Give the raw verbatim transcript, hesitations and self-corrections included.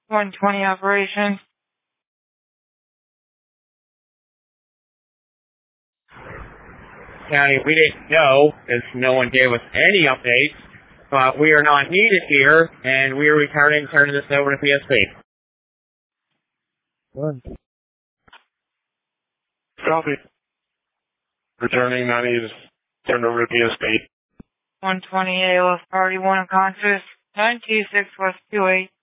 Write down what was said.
one twenty operations. County, we didn't know, as no one gave us any updates, but we are not needed here, and we are returning, turning this over to P S P. One. Copy. Returning, not needed. Turned over to P S P. one twenty A L F Party one unconscious. nine two six West two eight.